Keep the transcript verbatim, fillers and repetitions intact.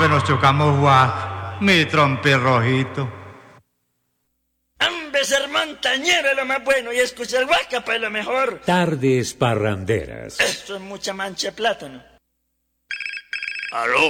hombre, nos chocamos, guau. Mi trompi rojito. Hombre, ser montañero es lo más bueno y escuchar guaca pues lo mejor. Tardes parranderas. Esto es mucha mancha de plátano. Aló.